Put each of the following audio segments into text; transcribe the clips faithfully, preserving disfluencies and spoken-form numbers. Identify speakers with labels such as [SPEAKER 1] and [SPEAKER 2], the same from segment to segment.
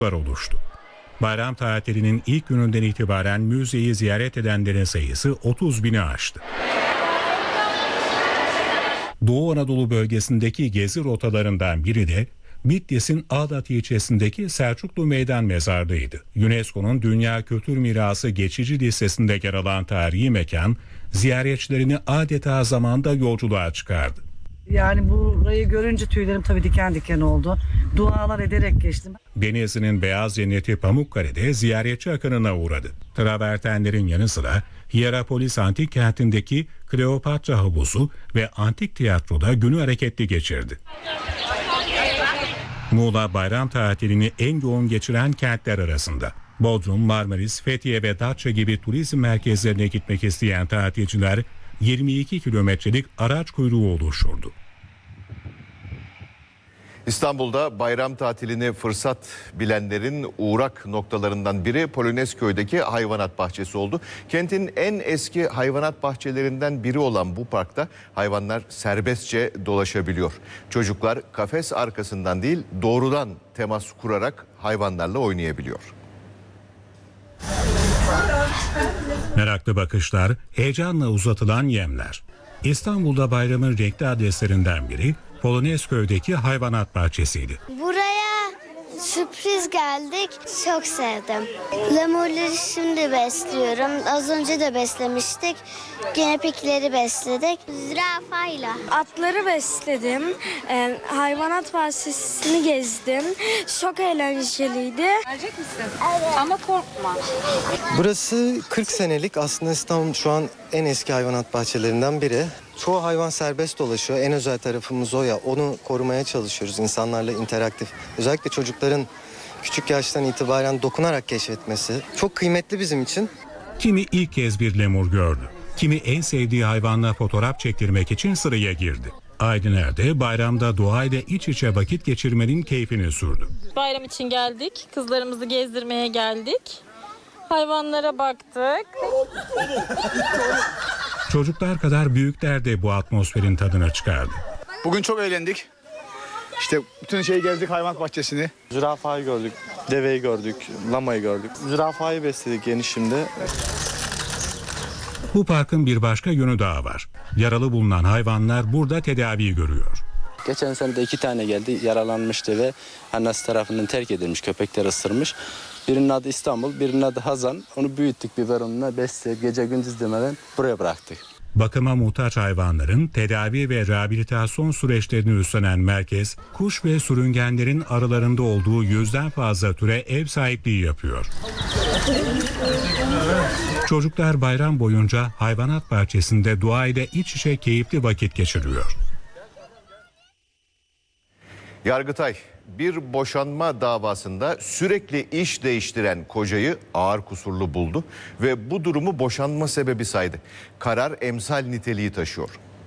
[SPEAKER 1] oluştu. Bayram tatilinin ilk gününden itibaren müzeyi ziyaret edenlerin sayısı otuz bini aştı. Doğu Anadolu bölgesindeki gezi rotalarından biri de Bitlis'in Ağdat ilçesindeki Selçuklu Meydan Mezarlığı'ydı. UNESCO'nun Dünya Kültür Mirası geçici listesinde yer alan tarihi mekan, ziyaretçilerini adeta zamanda yolculuğa çıkardı.
[SPEAKER 2] Yani burayı görünce tüylerim tabii diken diken oldu. Dualar ederek geçtim.
[SPEAKER 1] Denizli'nin beyaz cenneti Pamukkale'de ziyaretçi akınına uğradı. Travertenlerin yanı sıra Hierapolis Antik Kenti'ndeki Kleopatra Havuzu ve Antik Tiyatro'da günü hareketli geçirdi. Muğla bayram tatilini en yoğun geçiren kentler arasında. Bodrum, Marmaris, Fethiye ve Datça gibi turizm merkezlerine gitmek isteyen tatilciler yirmi iki kilometrelik araç kuyruğu oluşturdu.
[SPEAKER 3] İstanbul'da bayram tatilini fırsat bilenlerin uğrak noktalarından biri Polonezköy'deki hayvanat bahçesi oldu. Kentin en eski hayvanat bahçelerinden biri olan bu parkta hayvanlar serbestçe dolaşabiliyor. Çocuklar kafes arkasından değil doğrudan temas kurarak hayvanlarla oynayabiliyor.
[SPEAKER 1] Meraklı bakışlar, heyecanla uzatılan yemler. İstanbul'da bayramın renkli adreslerinden biri Polonezköy'deki hayvanat bahçesiydi.
[SPEAKER 4] Buraya sürpriz geldik. Çok sevdim. Lemurları şimdi besliyorum. Az önce de beslemiştik. Gene pikleri besledik. Zürafayla.
[SPEAKER 5] Atları besledim. Ee, hayvanat bahçesini gezdim. Çok eğlenceliydi.
[SPEAKER 6] Gelecek misin? Evet. Ama korkma.
[SPEAKER 7] Burası kırk senelik, aslında İstanbul'un şu an en eski hayvanat bahçelerinden biri. Çoğu hayvan serbest dolaşıyor. En özel tarafımız o ya. Onu korumaya çalışıyoruz. İnsanlarla interaktif. Özellikle çocukların küçük yaştan itibaren dokunarak keşfetmesi çok kıymetli bizim için.
[SPEAKER 1] Kimi ilk kez bir lemur gördü. Kimi en sevdiği hayvanla fotoğraf çektirmek için sıraya girdi. Aydın de bayramda doğayla iç içe vakit geçirmenin keyfini sürdü.
[SPEAKER 8] Bayram için geldik. Kızlarımızı gezdirmeye geldik. Hayvanlara baktık.
[SPEAKER 1] Çocuklar kadar büyükler de bu atmosferin tadına çıkardı.
[SPEAKER 9] Bugün çok eğlendik. İşte bütün şeyi gezdik, hayvanat bahçesini.
[SPEAKER 7] Zürafayı gördük, deveyi gördük, lamayı gördük. Zürafayı besledik yeni şimdi.
[SPEAKER 1] Bu parkın bir başka yönü daha var. Yaralı bulunan hayvanlar burada tedavi görüyor.
[SPEAKER 10] Geçen sene de iki tane geldi, yaralanmıştı ve annesi tarafından terk edilmiş, köpekler ısırmış. Birinin adı İstanbul, birinin adı Hazan. Onu büyüttük, biberonuna besleyip gece gündüz demeden buraya bıraktık.
[SPEAKER 1] Bakıma muhtaç hayvanların tedavi ve rehabilitasyon süreçlerini üstlenen merkez, kuş ve sürüngenlerin aralarında olduğu yüzden fazla türe ev sahipliği yapıyor. Çocuklar bayram boyunca hayvanat bahçesinde doğayla iç içe keyifli vakit geçiriyor.
[SPEAKER 3] Yargıtay bir boşanma davasında sürekli iş değiştiren kocayı ağır kusurlu buldu ve bu durumu boşanma sebebi saydı. Karar emsal niteliği taşıyor.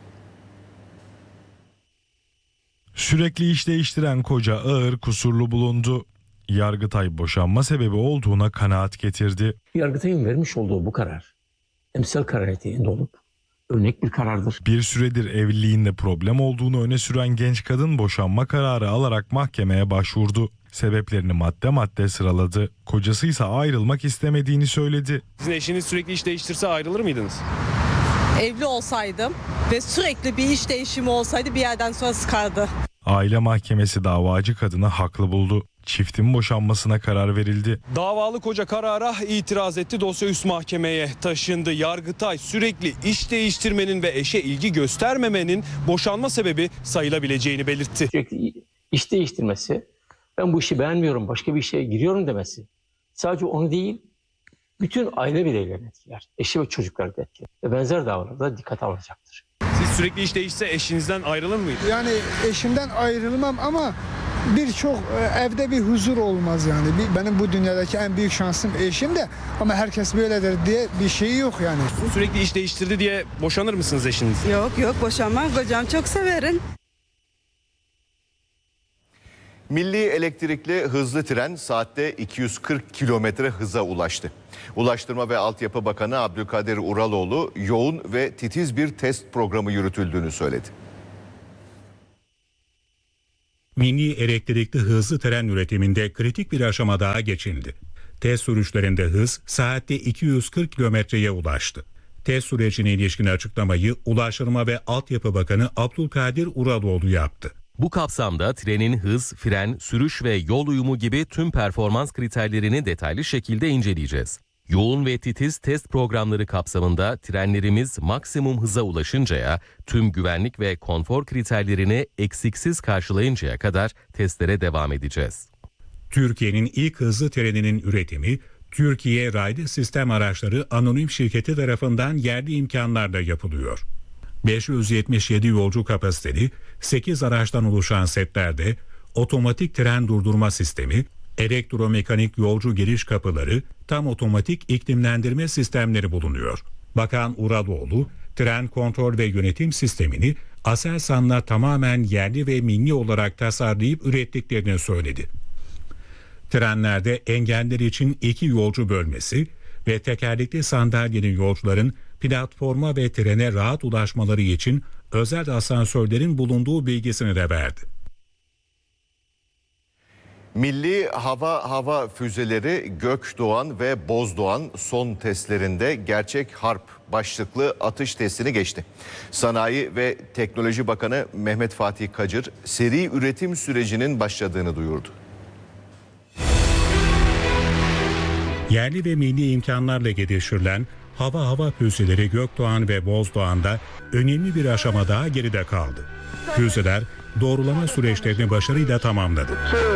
[SPEAKER 11] Sürekli iş değiştiren koca ağır kusurlu bulundu. Yargıtay boşanma sebebi olduğuna kanaat getirdi.
[SPEAKER 12] Yargıtay'ın vermiş olduğu bu karar emsal karar niteliğinde olup örnek bir karardır.
[SPEAKER 11] Bir süredir evliliğinde problem olduğunu öne süren genç kadın boşanma kararı alarak mahkemeye başvurdu. Sebeplerini madde madde sıraladı. Kocası ise ayrılmak istemediğini söyledi.
[SPEAKER 13] Sizin eşiniz sürekli iş değiştirse ayrılır mıydınız?
[SPEAKER 14] Evli olsaydım ve sürekli bir iş değişimi olsaydı bir yerden sonra sıkardı.
[SPEAKER 11] Aile mahkemesi davacı kadını haklı buldu. Çiftin boşanmasına karar verildi.
[SPEAKER 13] Davalı koca karara itiraz etti. Dosya üst mahkemeye taşındı. Yargıtay sürekli iş değiştirmenin ve eşe ilgi göstermemenin boşanma sebebi sayılabileceğini belirtti.
[SPEAKER 12] Sürekli iş değiştirmesi, ben bu işi beğenmiyorum, başka bir işe giriyorum demesi. Sadece onu değil, bütün aile bireylerini etkiler. Eşi ve çocukları da etkiler. Ve benzer davalarda dikkate alınacaktır.
[SPEAKER 13] Siz sürekli iş değişse eşinizden ayrılır mıydı?
[SPEAKER 15] Yani eşimden ayrılmam ama birçok evde bir huzur olmaz yani. Benim bu dünyadaki en büyük şansım eşim de ama herkes böyledir diye bir şey yok yani.
[SPEAKER 13] Sürekli iş değiştirdi diye boşanır mısınız eşiniz?
[SPEAKER 14] Yok yok boşanmam. Kocam çok severim.
[SPEAKER 3] Milli elektrikli hızlı tren saatte iki yüz kırk kilometre hıza ulaştı. Ulaştırma ve Altyapı Bakanı Abdülkadir Uraloğlu yoğun ve titiz bir test programı yürütüldüğünü söyledi.
[SPEAKER 1] Milli elektrikli hızlı tren üretiminde kritik bir aşama daha geçildi. Test sürüşlerinde hız saatte iki yüz kırk kilometreye ulaştı. Test sürecine ilişkin açıklamayı Ulaştırma ve Altyapı Bakanı Abdülkadir Uraloğlu yaptı.
[SPEAKER 16] Bu kapsamda trenin hız, fren, sürüş ve yol uyumu gibi tüm performans kriterlerini detaylı şekilde inceleyeceğiz. Yoğun ve titiz test programları kapsamında trenlerimiz maksimum hıza ulaşıncaya, tüm güvenlik ve konfor kriterlerini eksiksiz karşılayıncaya kadar testlere devam edeceğiz.
[SPEAKER 1] Türkiye'nin ilk hızlı treninin üretimi, Türkiye Raylı Sistem Araçları Anonim Şirketi tarafından yerli imkanlarla yapılıyor. beş yüz yetmiş yedi yolcu kapasiteli sekiz araçtan oluşan setlerde otomatik tren durdurma sistemi, elektromekanik yolcu giriş kapıları, tam otomatik iklimlendirme sistemleri bulunuyor. Bakan Uraloğlu, tren kontrol ve yönetim sistemini Aselsan'la tamamen yerli ve milli olarak tasarlayıp ürettiklerini söyledi. Trenlerde engeller için iki yolcu bölmesi ve tekerlekli sandalyeli yolcuların platforma ve trene rahat ulaşmaları için özel asansörlerin bulunduğu bilgisini de verdi.
[SPEAKER 3] Milli hava hava füzeleri Gökdoğan ve Bozdoğan son testlerinde gerçek harp başlıklı atış testini geçti. Sanayi ve Teknoloji Bakanı Mehmet Fatih Kacır seri üretim sürecinin başladığını duyurdu.
[SPEAKER 1] Yerli ve milli imkanlarla geliştirilen hava hava füzeleri Gökdoğan ve Bozdoğan'da önemli bir aşama daha geride kaldı. Füzeler doğrulama süreçlerini başarıyla tamamladı.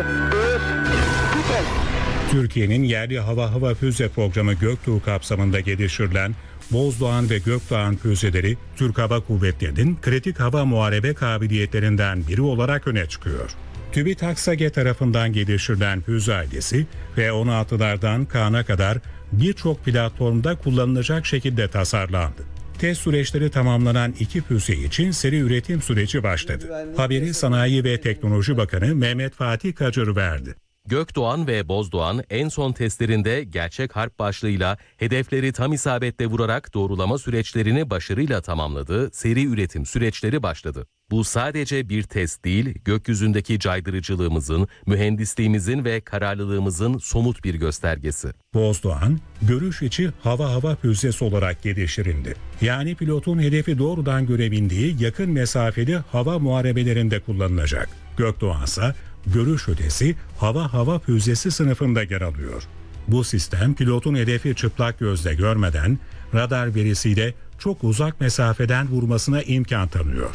[SPEAKER 1] Türkiye'nin yerli hava hava füze programı Göktuğ kapsamında geliştirilen Bozdoğan ve Gökdoğan füzeleri Türk Hava Kuvvetleri'nin kritik hava muharebe kabiliyetlerinden biri olarak öne çıkıyor. TÜBİTAK SAGE tarafından geliştirilen füze ailesi ve on altılardan Kaan'a kadar birçok platformda kullanılacak şekilde tasarlandı. Test süreçleri tamamlanan iki füze için seri üretim süreci başladı. Haberi Sanayi ve Teknoloji Bakanı Mehmet Fatih Kacır verdi.
[SPEAKER 16] Gökdoğan ve Bozdoğan en son testlerinde gerçek harp başlığıyla hedefleri tam isabetle vurarak doğrulama süreçlerini başarıyla tamamladı, seri üretim süreçleri başladı. Bu sadece bir test değil, gökyüzündeki caydırıcılığımızın, mühendisliğimizin ve kararlılığımızın somut bir göstergesi.
[SPEAKER 1] Bozdoğan, görüş içi hava hava füzesi olarak geliştirildi. Yani pilotun hedefi doğrudan görebildiği yakın mesafeli hava muharebelerinde kullanılacak. Gökdoğan ise görüş ötesi hava hava füzesi sınıfında yer alıyor. Bu sistem pilotun hedefi çıplak gözle görmeden radar verisiyle çok uzak mesafeden vurmasına imkan tanıyor.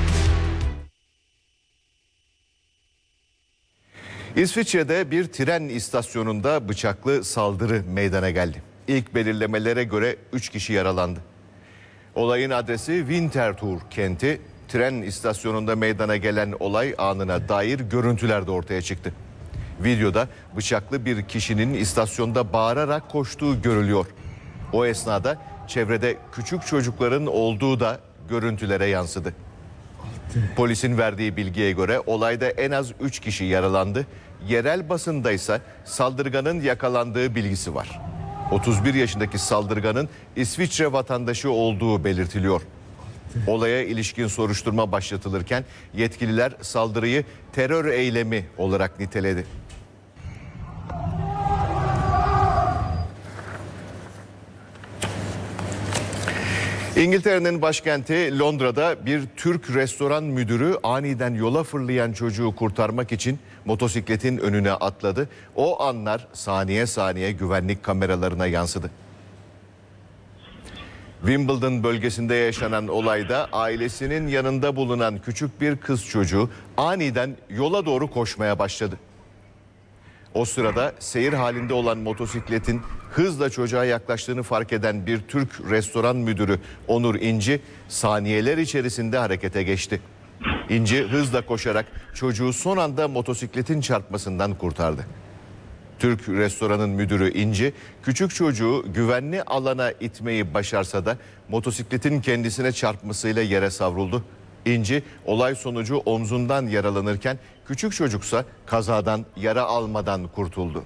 [SPEAKER 3] İsviçre'de bir tren istasyonunda bıçaklı saldırı meydana geldi. İlk belirlemelere göre üç kişi yaralandı. Olayın adresi Winterthur kenti. Tren istasyonunda meydana gelen olay anına dair görüntüler de ortaya çıktı. Videoda bıçaklı bir kişinin istasyonda bağırarak koştuğu görülüyor. O esnada çevrede küçük çocukların olduğu da görüntülere yansıdı. Polisin verdiği bilgiye göre olayda en az üç kişi yaralandı. Yerel basında ise saldırganın yakalandığı bilgisi var. otuz bir yaşındaki saldırganın İsviçre vatandaşı olduğu belirtiliyor. Olaya ilişkin soruşturma başlatılırken yetkililer saldırıyı terör eylemi olarak niteledi. İngiltere'nin başkenti Londra'da bir Türk restoran müdürü aniden yola fırlayan çocuğu kurtarmak için motosikletin önüne atladı. O anlar saniye saniye güvenlik kameralarına yansıdı. Wimbledon bölgesinde yaşanan olayda ailesinin yanında bulunan küçük bir kız çocuğu aniden yola doğru koşmaya başladı. O sırada seyir halinde olan motosikletin hızla çocuğa yaklaştığını fark eden bir Türk restoran müdürü Onur İnci saniyeler içerisinde harekete geçti. İnci hızla koşarak çocuğu son anda motosikletin çarpmasından kurtardı. Türk restoranın müdürü İnci, küçük çocuğu güvenli alana itmeyi başarsa da motosikletin kendisine çarpmasıyla yere savruldu. İnci olay sonucu omzundan yaralanırken küçük çocuksa kazadan yara almadan kurtuldu.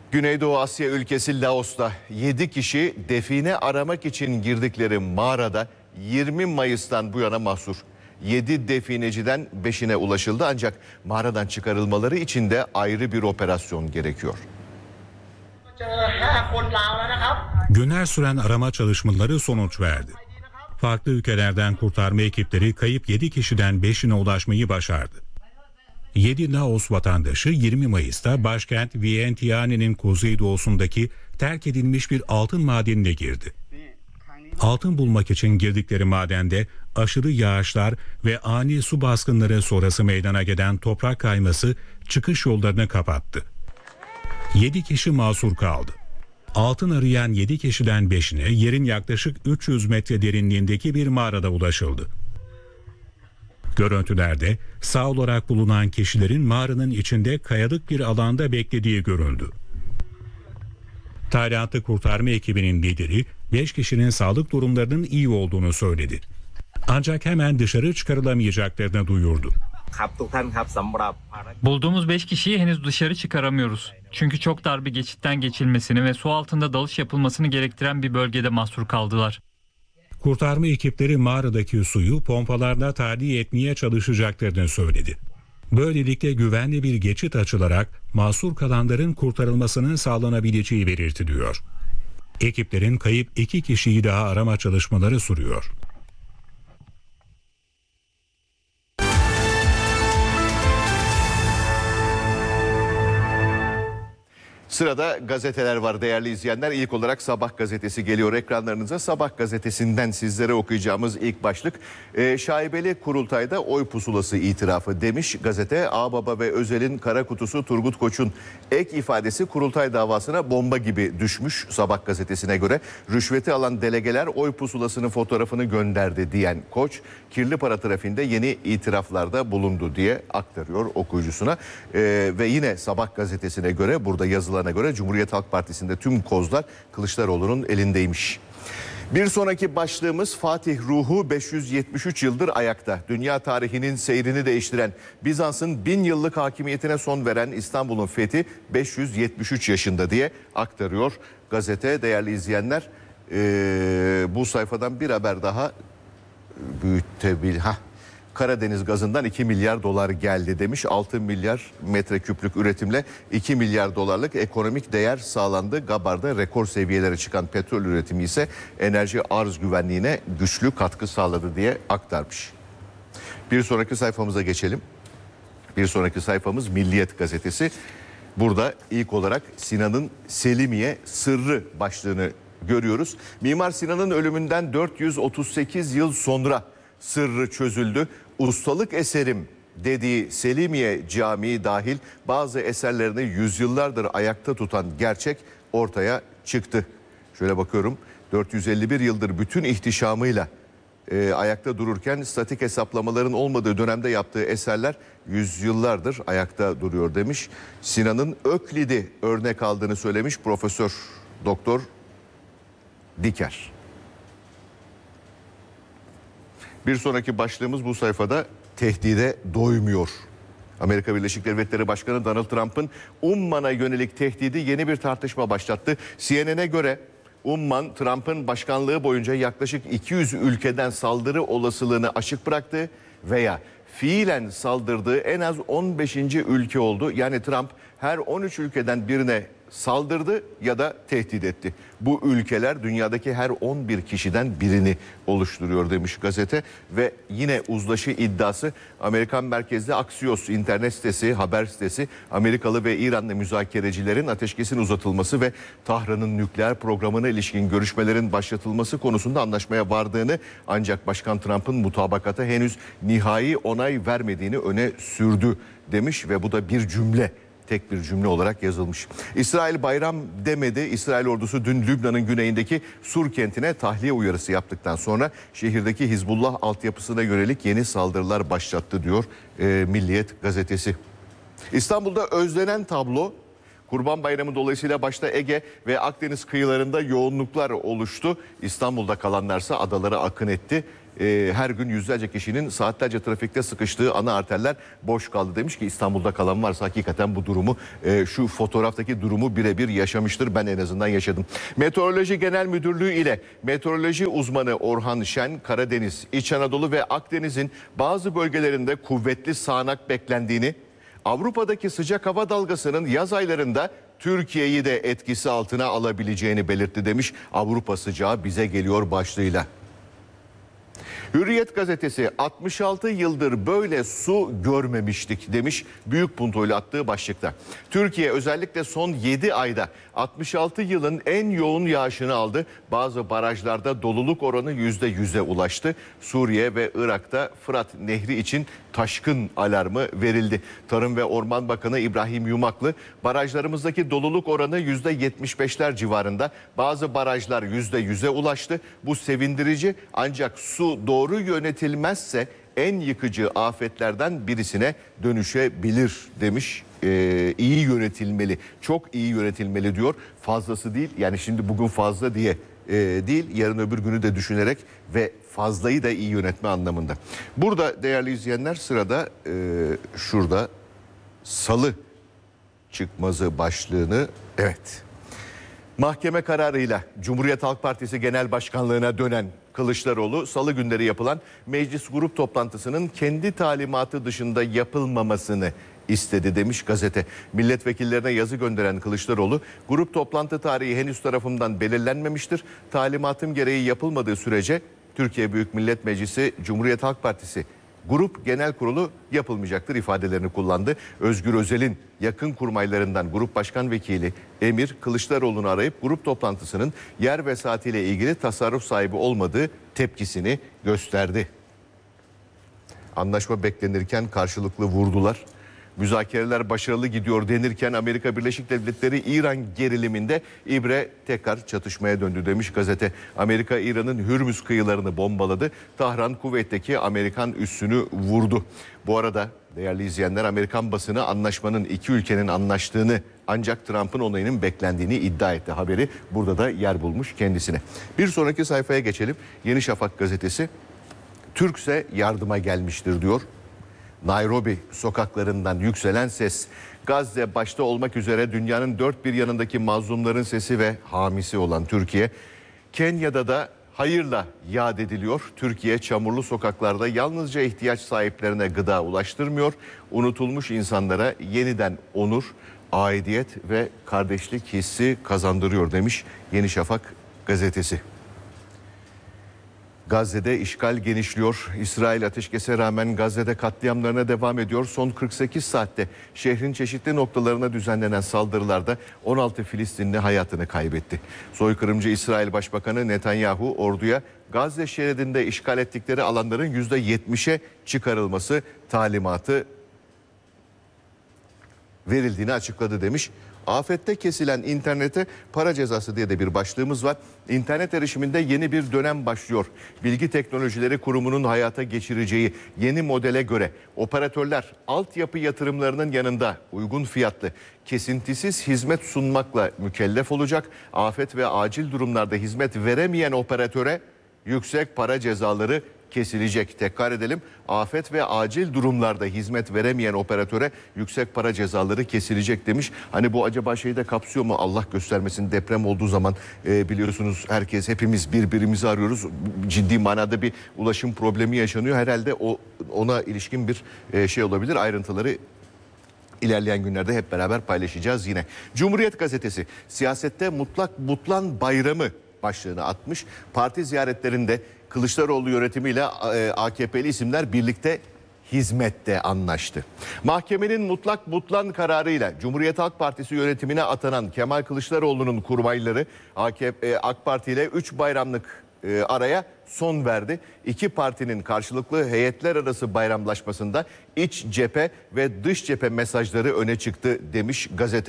[SPEAKER 3] Güneydoğu Asya ülkesi Laos'ta yedi kişi define aramak için girdikleri mağarada yirmi Mayıs'tan bu yana mahsur. yedi defineciden beşine ulaşıldı ancak mağaradan çıkarılmaları için de ayrı bir operasyon gerekiyor.
[SPEAKER 1] Günler süren arama çalışmaları sonuç verdi. Farklı ülkelerden kurtarma ekipleri kayıp yedi kişiden beşine ulaşmayı başardı. yedi Laos vatandaşı yirmi Mayıs'ta başkent Vientiane'nin kuzeydoğusundaki terk edilmiş bir altın madenine girdi. Altın bulmak için girdikleri madende aşırı yağışlar ve ani su baskınları sonrası meydana gelen toprak kayması çıkış yollarını kapattı. yedi kişi mahsur kaldı. Altın arayan yedi kişiden beşine yerin yaklaşık üç yüz metre derinliğindeki bir mağarada ulaşıldı. Görüntülerde sağ olarak bulunan kişilerin mağaranın içinde kayalık bir alanda beklediği görüldü. Taylandlı kurtarma ekibinin lideri beş kişinin sağlık durumlarının iyi olduğunu söyledi. Ancak hemen dışarı çıkarılamayacaklarını duyurdu.
[SPEAKER 17] Bulduğumuz beş kişiyi henüz dışarı çıkaramıyoruz. Çünkü çok dar bir geçitten geçilmesini ve su altında dalış yapılmasını gerektiren bir bölgede mahsur kaldılar.
[SPEAKER 1] Kurtarma ekipleri mağaradaki suyu pompalarla tahliye etmeye çalışacaklarını söyledi. Böylelikle güvenli bir geçit açılarak mahsur kalanların kurtarılmasının sağlanabileceği belirtiliyor. Ekiplerin kayıp iki kişiyi daha arama çalışmaları sürüyor.
[SPEAKER 3] Sırada gazeteler var değerli izleyenler. İlk olarak Sabah gazetesi geliyor ekranlarınıza. Sabah gazetesinden sizlere okuyacağımız ilk başlık. E, şaibeli kurultayda oy pusulası itirafı demiş gazete. Ağbaba ve Özel'in kara kutusu Turgut Koç'un ek ifadesi kurultay davasına bomba gibi düşmüş Sabah gazetesine göre. Rüşveti alan delegeler oy pusulasının fotoğrafını gönderdi diyen Koç, kirli para trafiğinde yeni itiraflarda bulundu diye aktarıyor okuyucusuna. E, ve yine Sabah gazetesine göre burada yazılan göre Cumhuriyet Halk Partisi'nde tüm kozlar Kılıçdaroğlu'nun elindeymiş. Bir sonraki başlığımız Fatih ruhu beş yüz yetmiş üç yıldır ayakta. Dünya tarihinin seyrini değiştiren, Bizans'ın bin yıllık hakimiyetine son veren İstanbul'un fethi beş yüz yetmiş üç yaşında diye aktarıyor gazete. Değerli izleyenler, ee, bu sayfadan bir haber daha büyütebil. Hah. Karadeniz gazından iki milyar dolar geldi demiş. altı milyar metreküplük üretimle iki milyar dolarlık ekonomik değer sağlandı. Gabar'da rekor seviyelere çıkan petrol üretimi ise enerji arz güvenliğine güçlü katkı sağladı diye aktarmış. Bir sonraki sayfamıza geçelim. Bir sonraki sayfamız Milliyet gazetesi. Burada ilk olarak Sinan'ın Selimiye sırrı başlığını görüyoruz. Mimar Sinan'ın ölümünden dört yüz otuz sekiz yıl sonra sırrı çözüldü. Ustalık eserim dediği Selimiye Camii dahil bazı eserlerini yüzyıllardır ayakta tutan gerçek ortaya çıktı. Şöyle bakıyorum, dört yüz elli bir yıldır bütün ihtişamıyla e, ayakta dururken statik hesaplamaların olmadığı dönemde yaptığı eserler yüzyıllardır ayakta duruyor demiş. Sinan'ın Öklid'i örnek aldığını söylemiş Profesör Doktor Diker. Bir sonraki başlığımız bu sayfada tehdide doymuyor. Amerika Birleşik Devletleri Başkanı Donald Trump'ın Umman'a yönelik tehdidi yeni bir tartışma başlattı. C N N'e göre Umman, Trump'ın başkanlığı boyunca yaklaşık iki yüz ülkeden saldırı olasılığını açık bıraktı veya fiilen saldırdığı en az on beşinci ülke oldu. Yani Trump her on üç ülkeden birine saldırdı ya da tehdit etti. Bu ülkeler dünyadaki her on bir kişiden birini oluşturuyor demiş gazete. Ve yine uzlaşı iddiası Amerikan merkezli Axios internet sitesi, haber sitesi Amerikalı ve İranlı müzakerecilerin ateşkesin uzatılması ve Tahran'ın nükleer programına ilişkin görüşmelerin başlatılması konusunda anlaşmaya vardığını, ancak Başkan Trump'ın mutabakata henüz nihai onay vermediğini öne sürdü demiş ve bu da bir cümle. Tek bir cümle olarak yazılmış. İsrail bayram demedi. İsrail ordusu dün Lübnan'ın güneyindeki Sur kentine tahliye uyarısı yaptıktan sonra şehirdeki Hizbullah altyapısına yönelik yeni saldırılar başlattı diyor e, Milliyet gazetesi. İstanbul'da özlenen tablo Kurban Bayramı dolayısıyla başta Ege ve Akdeniz kıyılarında yoğunluklar oluştu. İstanbul'da kalanlarsa adalara akın etti. Her gün yüzlerce kişinin saatlerce trafikte sıkıştığı ana arterler boş kaldı. Demiş ki İstanbul'da kalan varsa hakikaten bu durumu, şu fotoğraftaki durumu birebir yaşamıştır. Ben en azından yaşadım. Meteoroloji Genel Müdürlüğü ile meteoroloji uzmanı Orhan Şen, Karadeniz, İç Anadolu ve Akdeniz'in bazı bölgelerinde kuvvetli sağanak beklendiğini, Avrupa'daki sıcak hava dalgasının yaz aylarında Türkiye'yi de etkisi altına alabileceğini belirtti demiş. Avrupa sıcağı bize geliyor başlığıyla. Hürriyet gazetesi altmış altı yıldır böyle su görmemiştik demiş büyük puntoyla attığı başlıkta. Türkiye özellikle son yedi ayda altmış altı yılın en yoğun yağışını aldı. Bazı barajlarda doluluk oranı yüzde yüze ulaştı. Suriye ve Irak'ta Fırat Nehri için taşkın alarmı verildi. Tarım ve Orman Bakanı İbrahim Yumaklı, barajlarımızdaki doluluk oranı yüzde yetmiş beşler civarında. Bazı barajlar yüzde yüze ulaştı. Bu sevindirici, ancak su doğru yönetilmezse en yıkıcı afetlerden birisine dönüşebilir demiş. Ee, iyi yönetilmeli, çok iyi yönetilmeli diyor. Fazlası değil, yani şimdi bugün fazla diye e, değil, yarın öbür günü de düşünerek ve fazlayı da iyi yönetme anlamında. Burada değerli izleyenler, sırada e, şurada salı çıkmazı başlığını, evet, mahkeme kararıyla Cumhuriyet Halk Partisi Genel Başkanlığına dönen Kılıçdaroğlu, salı günleri yapılan meclis grup toplantısının kendi talimatı dışında yapılmamasını istedi demiş gazete. Milletvekillerine yazı gönderen Kılıçdaroğlu, grup toplantı tarihi henüz tarafımdan belirlenmemiştir. Talimatım gereği yapılmadığı sürece Türkiye Büyük Millet Meclisi Cumhuriyet Halk Partisi Grup Genel Kurulu yapılmayacaktır ifadelerini kullandı. Özgür Özel'in yakın kurmaylarından Grup Başkan Vekili Emir Kılıçdaroğlu'nu arayıp grup toplantısının yer ve saatiyle ilgili tasarruf sahibi olmadığı tepkisini gösterdi. Anlaşma beklenirken karşılıklı vurdular. Müzakereler başarılı gidiyor denirken Amerika Birleşik Devletleri İran geriliminde ibre tekrar çatışmaya döndü demiş gazete. Amerika İran'ın Hürmüz kıyılarını bombaladı. Tahran Kuveyt'teki Amerikan üssünü vurdu. Bu arada değerli izleyenler, Amerikan basını anlaşmanın iki ülkenin anlaştığını, ancak Trump'ın onayının beklendiğini iddia etti. Haberi burada da yer bulmuş kendisine. Bir sonraki sayfaya geçelim. Yeni Şafak gazetesi, Türkse yardıma gelmiştir diyor. Nairobi sokaklarından yükselen ses, Gazze başta olmak üzere dünyanın dört bir yanındaki mazlumların sesi ve hamisi olan Türkiye, Kenya'da da hayırla yad ediliyor. Türkiye çamurlu sokaklarda yalnızca ihtiyaç sahiplerine gıda ulaştırmıyor, unutulmuş insanlara yeniden onur, aidiyet ve kardeşlik hissi kazandırıyor demiş Yeni Şafak gazetesi. Gazze'de işgal genişliyor. İsrail ateşkese rağmen Gazze'de katliamlarına devam ediyor. Son kırk sekiz saatte şehrin çeşitli noktalarına düzenlenen saldırılarda on altı Filistinli hayatını kaybetti. Soykırımcı İsrail Başbakanı Netanyahu orduya Gazze şeridinde işgal ettikleri alanların yüzde yetmişe çıkarılması talimatı verildiğini açıkladı demiş. Afette kesilen internete para cezası diye de bir başlığımız var. İnternet erişiminde yeni bir dönem başlıyor. Bilgi Teknolojileri Kurumu'nun hayata geçireceği yeni modele göre operatörler altyapı yatırımlarının yanında uygun fiyatlı, kesintisiz hizmet sunmakla mükellef olacak. Afet ve acil durumlarda hizmet veremeyen operatöre yüksek para cezaları kesilecek. Tekrar edelim. Afet ve acil durumlarda hizmet veremeyen operatöre yüksek para cezaları kesilecek demiş. Hani bu acaba şeyi de kapsıyor mu? Allah göstermesin, deprem olduğu zaman e, biliyorsunuz herkes, hepimiz birbirimizi arıyoruz. Ciddi manada bir ulaşım problemi yaşanıyor. Herhalde o ona ilişkin bir e, şey olabilir. Ayrıntıları İlerleyen günlerde hep beraber paylaşacağız yine. Cumhuriyet gazetesi siyasette mutlak butlan bayramı başlığını atmış. Parti ziyaretlerinde Kılıçdaroğlu yönetimiyle A K P'li isimler birlikte hizmette anlaştı. Mahkemenin mutlak butlan kararıyla Cumhuriyet Halk Partisi yönetimine atanan Kemal Kılıçdaroğlu'nun kurmayları A K P, AK Parti ile üç bayramlık araya son verdi. İki partinin karşılıklı heyetler arası bayramlaşmasında iç cephe ve dış cephe mesajları öne çıktı demiş gazete.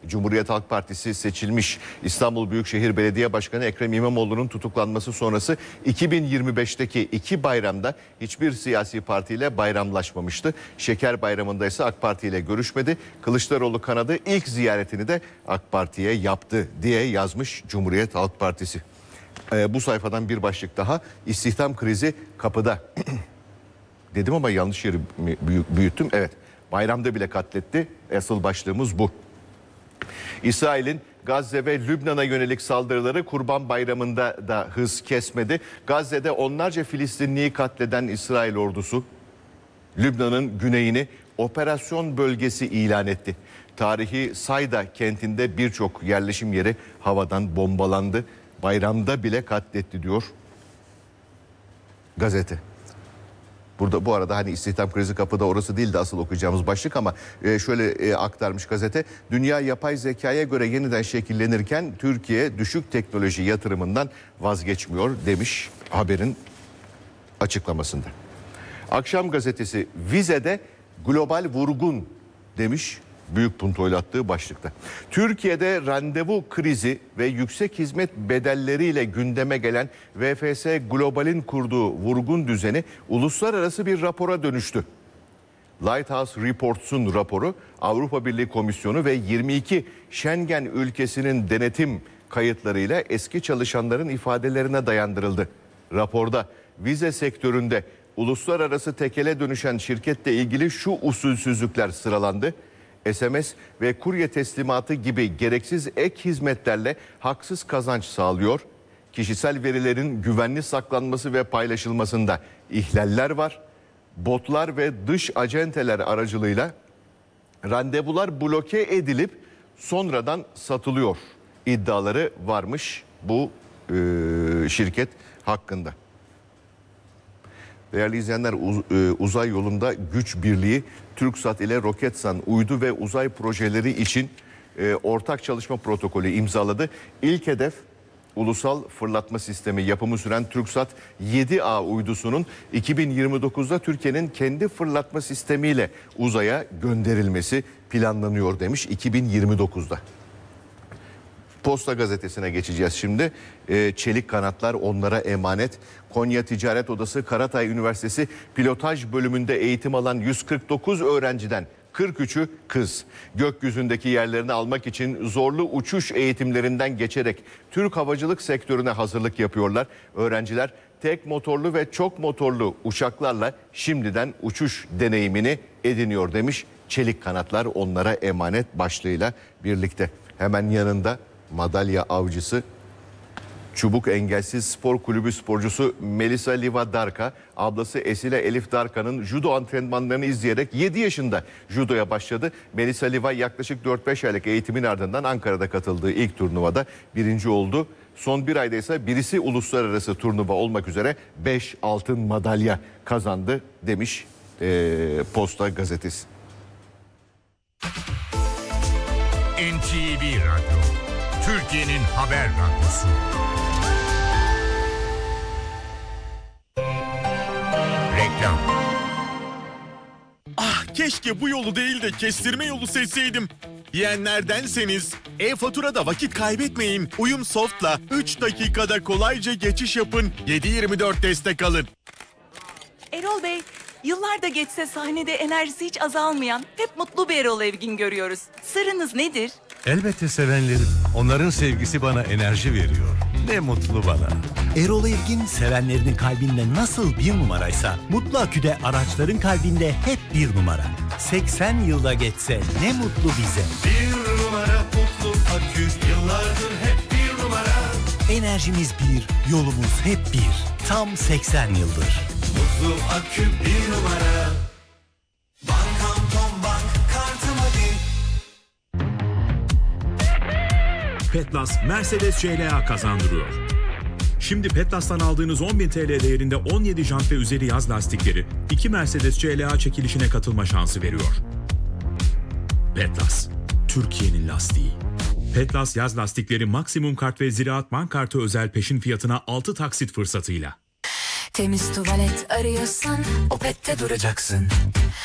[SPEAKER 3] Cumhuriyet Halk Partisi seçilmiş. İstanbul Büyükşehir Belediye Başkanı Ekrem İmamoğlu'nun tutuklanması sonrası iki bin yirmi beşteki iki bayramda hiçbir siyasi partiyle bayramlaşmamıştı. Şeker Bayramı'nda ise AK Parti ile görüşmedi. Kılıçdaroğlu kanadı ilk ziyaretini de AK Parti'ye yaptı diye yazmış Cumhuriyet Halk Partisi. Ee, bu sayfadan bir başlık daha. İstihdam krizi kapıda. Dedim ama yanlış yeri büyüttüm. Evet, bayramda bile katletti. Asıl başlığımız bu. İsrail'in Gazze ve Lübnan'a yönelik saldırıları Kurban Bayramı'nda da hız kesmedi. Gazze'de onlarca Filistinliyi katleden İsrail ordusu Lübnan'ın güneyini operasyon bölgesi ilan etti. Tarihi Sayda kentinde birçok yerleşim yeri havadan bombalandı. Bayramda bile katletti diyor gazete. Burada bu arada hani istihdam krizi kapıda, orası değil de asıl okuyacağımız başlık, ama şöyle aktarmış gazete. Dünya yapay zekaya göre yeniden şekillenirken Türkiye düşük teknoloji yatırımından vazgeçmiyor demiş haberin açıklamasında. Akşam gazetesi vizede global vurgun demiş büyük puntoyla attığı başlıkta. Türkiye'de randevu krizi ve yüksek hizmet bedelleriyle gündeme gelen V F S Global'in kurduğu vurgun düzeni uluslararası bir rapora dönüştü. Lighthouse Reports'un raporu Avrupa Birliği Komisyonu ve yirmi iki Schengen ülkesinin denetim kayıtlarıyla eski çalışanların ifadelerine dayandırıldı. Raporda vize sektöründe uluslararası tekele dönüşen şirketle ilgili şu usulsüzlükler sıralandı. S M S ve kurye teslimatı gibi gereksiz ek hizmetlerle haksız kazanç sağlıyor. Kişisel verilerin güvenli saklanması ve paylaşılmasında ihlaller var. Botlar ve dış acenteler aracılığıyla randevular bloke edilip sonradan satılıyor iddiaları varmış bu e, şirket hakkında. Değerli izleyenler, uz, e, uzay yolunda güç birliği TürkSat ile Roketsan uydu ve uzay projeleri için e, ortak çalışma protokolü imzaladı. İlk hedef ulusal fırlatma sistemi yapımı süren TürkSat yedi A uydusunun iki bin yirmi dokuzda Türkiye'nin kendi fırlatma sistemiyle uzaya gönderilmesi planlanıyor demiş iki bin yirmi dokuzda. Posta gazetesine geçeceğiz şimdi. Ee, çelik kanatlar onlara emanet. Konya Ticaret Odası Karatay Üniversitesi pilotaj bölümünde eğitim alan yüz kırk dokuz öğrenciden kırk üçü kız. Gökyüzündeki yerlerini almak için zorlu uçuş eğitimlerinden geçerek Türk havacılık sektörüne hazırlık yapıyorlar. Öğrenciler tek motorlu ve çok motorlu uçaklarla şimdiden uçuş deneyimini ediniyor demiş. Çelik kanatlar onlara emanet başlığıyla birlikte. Hemen yanında madalya avcısı, Çubuk Engelsiz Spor Kulübü sporcusu Melisa Liva Darka, ablası Esile Elif Darka'nın judo antrenmanlarını izleyerek yedi yaşında judoya başladı. Melisa Liva yaklaşık dört beş aylık eğitimin ardından Ankara'da katıldığı ilk turnuvada birinci oldu. Son bir ayda ise birisi uluslararası turnuva olmak üzere beş altın madalya kazandı demiş ee, Posta gazetesi.
[SPEAKER 18] N T V Radyo, Türkiye'nin haber radyosu. Reklam.
[SPEAKER 19] Ah, keşke bu yolu değil de kestirme yolu seçseydim diyenlerdenseniz e-faturada vakit kaybetmeyin. Uyumsoft'la üç dakikada kolayca geçiş yapın. yedi yirmi dört destek alın.
[SPEAKER 20] Erol Bey, yıllar da geçse sahnede enerjisi hiç azalmayan, hep mutlu bir Erol Evgin görüyoruz. Sırrınız nedir?
[SPEAKER 21] Elbette sevenlerim. Onların sevgisi bana enerji veriyor. Ne mutlu bana.
[SPEAKER 22] Erol Evgin sevenlerinin kalbinde nasıl bir numaraysa Mutlu Akü'de araçların kalbinde hep bir numara. seksen yılda geçse ne mutlu bize.
[SPEAKER 21] Bir numara Mutlu Akü, yıllardır hep bir numara.
[SPEAKER 22] Enerjimiz bir, yolumuz hep bir. Tam seksen yıldır.
[SPEAKER 21] Mutlu Akü bir numara. Bankam Tom Bank kartım hadi.
[SPEAKER 23] Petlas Mercedes C L A kazandırıyor. Şimdi Petlas'tan aldığınız on bin T L değerinde on yedi jant ve üzeri yaz lastikleri iki Mercedes C L A çekilişine katılma şansı veriyor. Petlas, Türkiye'nin lastiği. Petlas yaz lastikleri maksimum kart ve Ziraat Bank kartı özel peşin fiyatına altı taksit fırsatıyla.
[SPEAKER 24] Temiz tuvalet arıyorsan Opet'te duracaksın.